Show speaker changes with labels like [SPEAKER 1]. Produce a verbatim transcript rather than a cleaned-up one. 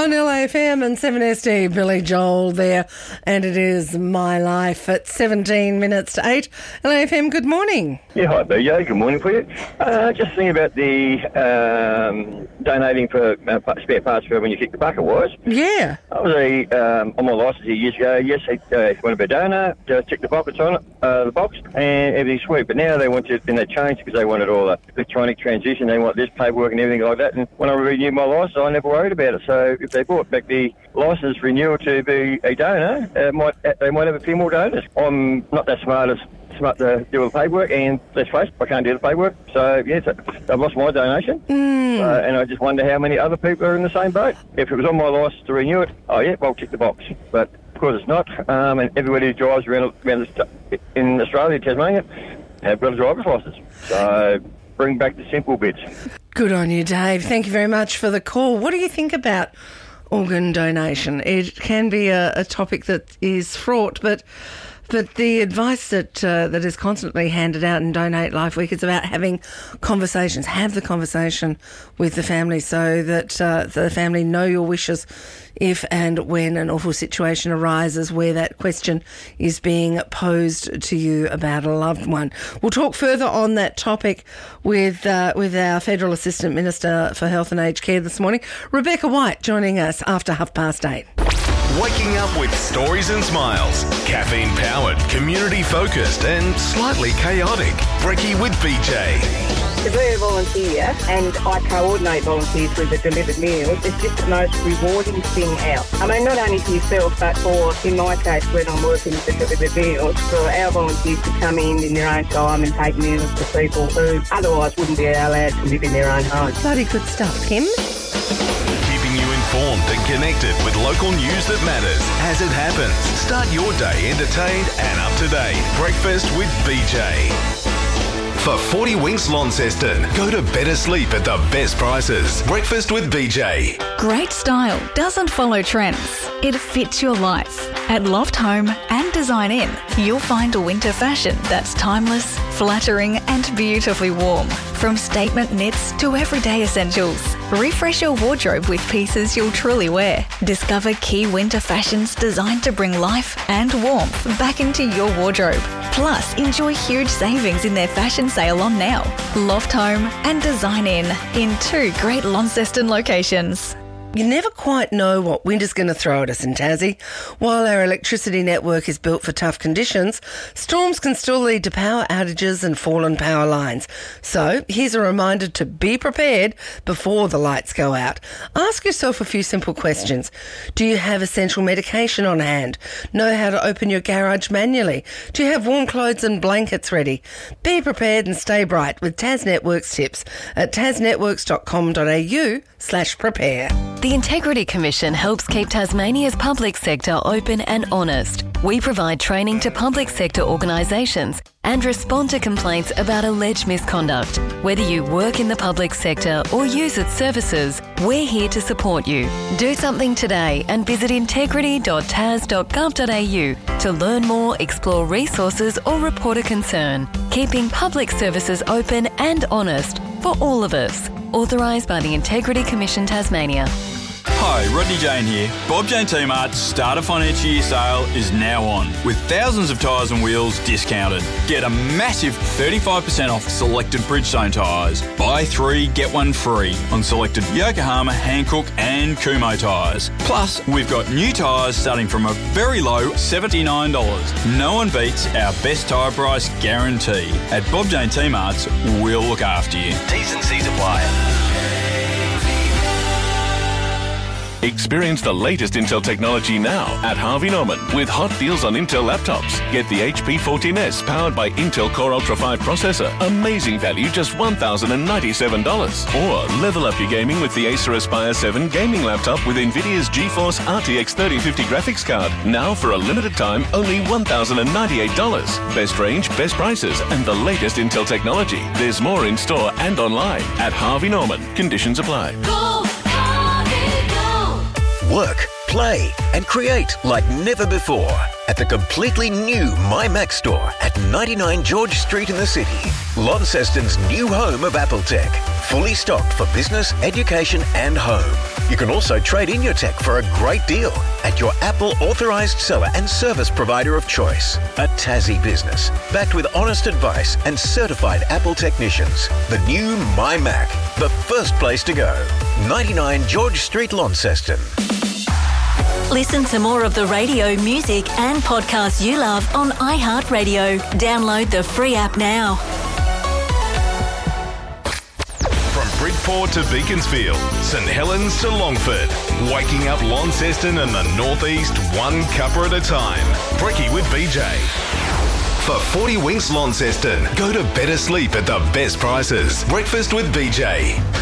[SPEAKER 1] On L A F M and seven S D, Billy Joel there, and it is My Life at seventeen minutes to eight. L A F M, good morning.
[SPEAKER 2] Yeah, hi B J, good morning for you. Uh, just thinking about the um, donating for uh, spare parts for when you kick the bucket was.
[SPEAKER 1] Yeah.
[SPEAKER 2] I was a, um, on my licence here years ago, yes, I uh, want to be a donor, just tick the box on it, uh, the box, and everything's sweet. But now they want to, and they changed because they wanted all the electronic transition, they want this paperwork and everything like that. And when I renewed my licence, I never worried about it. So if they brought back the licence renewal to be a donor, uh, might, uh, they might have a few more donors. I'm not that smart as smart to do all the paperwork, and let's face it, I can't do the paperwork. So, yes, I've lost my donation,
[SPEAKER 1] Mm.
[SPEAKER 2] uh, and I just wonder how many other people are in the same boat. If it was on my licence to renew it, oh, yeah, well, tick the box. But, of course, it's not, um, and everybody who drives around, around the, in Australia, Tasmania, have got a driver's licence. So, bring back the simple bits.
[SPEAKER 1] Good on you, Dave. Thank you very much for the call. What do you think about organ donation? It can be a, a topic that is fraught, but but the advice that uh, that is constantly handed out in Donate Life Week is about having conversations. Have the conversation with the family so that uh, the family know your wishes if and when an awful situation arises where that question is being posed to you about a loved one. We'll talk further on that topic with uh, with our Federal Assistant Minister for Health and Aged Care this morning, Rebecca White, joining us after half past eight.
[SPEAKER 3] Waking up with stories and smiles. Caffeine-powered, community-focused and slightly chaotic. Brekkie with B J.
[SPEAKER 4] To be a volunteer, and I coordinate volunteers with the delivered meals, it's just the most rewarding thing out. I mean, not only for yourself, but for, in my case, when I'm working with the delivered meals, for our volunteers to come in in their own time and take meals to people who otherwise wouldn't be allowed to live in their own homes.
[SPEAKER 1] Bloody good stuff, Kim.
[SPEAKER 3] Keeping you informed and connected with local news that matters as it happens. Start your day entertained and up to date. Breakfast with B J. For forty winks Launceston, go to better sleep at the best prices. Breakfast with B J.
[SPEAKER 5] Great style doesn't follow trends. It fits your life. At Loft Home and Design Inn, you'll find a winter fashion that's timeless, flattering and beautifully warm. From statement knits to everyday essentials. Refresh your wardrobe with pieces you'll truly wear. Discover key winter fashions designed to bring life and warmth back into your wardrobe. Plus, enjoy huge savings in their fashion sale on now. Loft Home and Design Inn in two great Launceston locations.
[SPEAKER 1] You never quite know what winter's going to throw at us in Tassie. While our electricity network is built for tough conditions, storms can still lead to power outages and fallen power lines. So here's a reminder to be prepared before the lights go out. Ask yourself a few simple questions. Do you have essential medication on hand? Know how to open your garage manually? Do you have warm clothes and blankets ready? Be prepared and stay bright with Tas Networks tips at tasnetworks dot com dot a u slash prepare.
[SPEAKER 6] The Integrity Commission helps keep Tasmania's public sector open and honest. We provide training to public sector organisations and respond to complaints about alleged misconduct. Whether you work in the public sector or use its services, we're here to support you. Do something today and visit integrity dot tas dot gov dot a u to learn more, explore resources or report a concern. Keeping public services open and honest for all of us. Authorised by the Integrity Commission Tasmania.
[SPEAKER 7] Hi, Rodney Jane here. Bob Jane T-Mart's start of financial year sale is now on, with thousands of tyres and wheels discounted. Get a massive thirty-five percent off selected Bridgestone tyres. Buy three, get one free on selected Yokohama, Hankook and Kumho tyres. Plus, we've got new tyres starting from a very low seventy-nine dollars. No one beats our best tyre price guarantee. At Bob Jane T-Mart's, we'll look after you.
[SPEAKER 3] T's and C's apply. Experience the latest Intel technology now at Harvey Norman with hot deals on Intel laptops. Get the H P fourteen S powered by Intel Core Ultra five processor. Amazing value, just one thousand ninety-seven dollars. Or level up your gaming with the Acer Aspire seven gaming laptop with NVIDIA's GeForce R T X thirty fifty graphics card. Now for a limited time, only one thousand ninety-eight dollars. Best range, best prices, and the latest Intel technology. There's more in store and online at Harvey Norman. Conditions apply.
[SPEAKER 8] Go, Harvey, go.
[SPEAKER 9] Work, play and create like never before at the completely new MyMac store at ninety-nine George Street in the city. Launceston's new home of Apple Tech. Fully stocked for business, education and home. You can also trade in your tech for a great deal at your Apple authorised seller and service provider of choice. A Tassie business, backed with honest advice and certified Apple technicians. The new My Mac, the first place to go. ninety-nine George Street, Launceston.
[SPEAKER 6] Listen to more of the radio, music and podcasts you love on iHeartRadio. Download the free app now.
[SPEAKER 10] From Bridport to Beaconsfield, St Helens to Longford, waking up Launceston and the northeast one cuppa at a time. Brekkie with B J. For forty Winks Launceston, go to better sleep at the best prices. Breakfast with B J.